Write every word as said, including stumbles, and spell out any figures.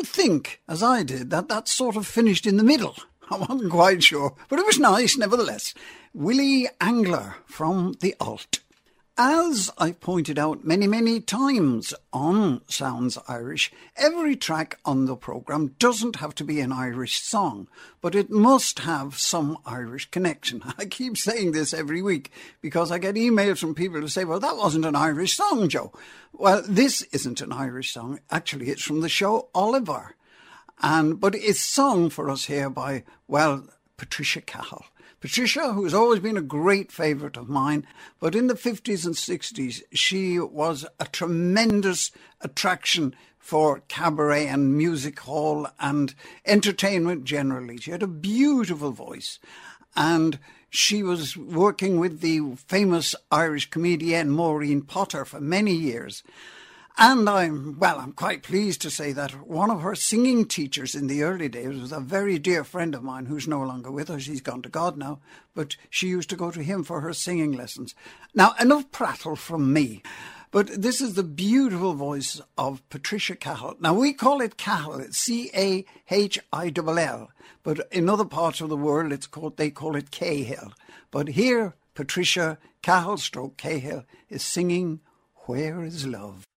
don't think, as I did, that that sort of finished in the middle. I wasn't quite sure, but it was nice nevertheless. Willie Angler from the Alt. As I've pointed out many, many times on Sounds Irish, every track on the programme doesn't have to be an Irish song, but it must have some Irish connection. I keep saying this every week because I get emails from people who say, well, that wasn't an Irish song, Joe. Well, this isn't an Irish song. Actually, it's from the show Oliver. And but it's sung for us here by, well, Patricia Cahill. Patricia, who has always been a great favourite of mine, but in the fifties and sixties, she was a tremendous attraction for cabaret and music hall and entertainment generally. She had a beautiful voice, and she was working with the famous Irish comedienne Maureen Potter for many years. And I'm, well, I'm quite pleased to say that one of her singing teachers in the early days was a very dear friend of mine who's no longer with her. She's gone to God now, but she used to go to him for her singing lessons. Now, enough prattle from me, but this is the beautiful voice of Patricia Cahill. Now, we call it Cahill, it's C A H I L L, but in other parts of the world, it's called, they call it Cahill. But here, Patricia Cahill stroke Cahill is singing Where is Love?